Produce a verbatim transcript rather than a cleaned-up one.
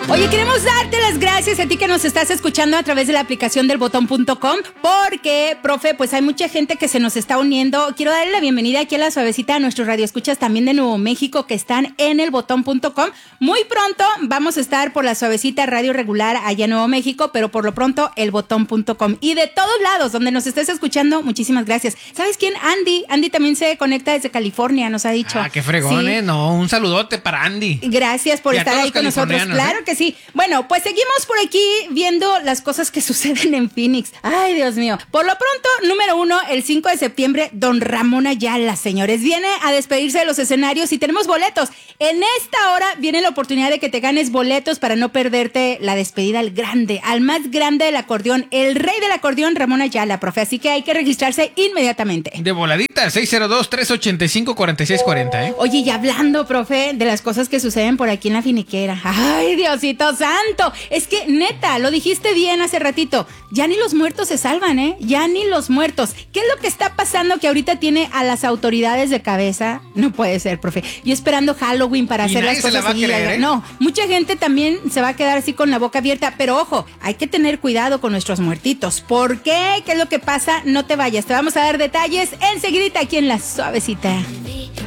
Oye, queremos darte las gracias a ti que nos estás escuchando a través de la aplicación del botón punto com, porque, profe, pues hay mucha gente que se nos está uniendo. Quiero darle la bienvenida aquí a la suavecita a nuestros radioescuchas también de Nuevo México que están en el botón punto com. Muy pronto vamos a estar por la suavecita radio regular allá en Nuevo México, pero por lo pronto el botón punto com. Y de todos lados donde nos estés escuchando, muchísimas gracias. ¿Sabes quién? Andy. Andy también se conecta desde California, nos ha dicho. Ah, qué fregón, sí. ¿eh? No, un saludote para Andy. Gracias por y estar ahí con nosotros. Claro, ¿eh? Que sí. Bueno, pues seguimos por aquí viendo las cosas que suceden en Phoenix. Ay, Dios mío. Por lo pronto, número uno, el cinco de septiembre, don Ramón Ayala, señores, viene a despedirse de los escenarios y tenemos boletos. En esta hora viene la oportunidad de que te ganes boletos para no perderte la despedida al grande, al más grande del acordeón, el rey del acordeón, Ramón Ayala, profe. Así que hay que registrarse inmediatamente. De voladita, seis cero dos, tres ocho cinco, cuatro seis cuatro cero, ¿eh? Oye, y hablando, profe, de las cosas que suceden por aquí en la finiquera. Ay, Diosito santo. Es que, neta, lo dijiste bien hace ratito. Ya ni los muertos se salvan, ¿eh? Ya ni los muertos. ¿Qué es lo que está pasando que ahorita tiene a las autoridades de cabeza? No puede ser, profe. Yo esperando Halloween para y hacer las cosas. Y creer, ¿eh? No, mucha gente también se va a quedar así con la boca abierta. Pero ojo, hay que tener cuidado con nuestros muertitos. ¿Por qué? ¿Qué es lo que pasa? No te vayas. Te vamos a dar detalles enseguidita aquí en La Suavecita.